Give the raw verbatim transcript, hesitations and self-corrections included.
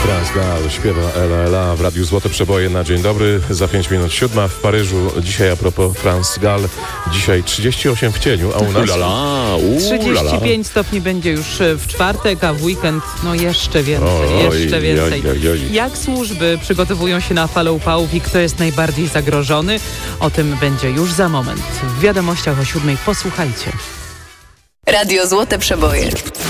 France Gall śpiewa Ela Ela w Radiu Złote Przeboje na dzień dobry. Za pięć minut siódma w Paryżu. Dzisiaj a propos France Gall. Dzisiaj trzydzieści osiem w cieniu, a u nas... Ulala, trzydzieści pięć stopni będzie już w czwartek, a w weekend no jeszcze więcej, Oj, jeszcze oj, więcej. oj, oj, oj. Jak służby przygotowują się na falę upałów i kto jest najbardziej zagrożony? O tym będzie już za moment. W wiadomościach o siódmej posłuchajcie. Radio Złote Przeboje.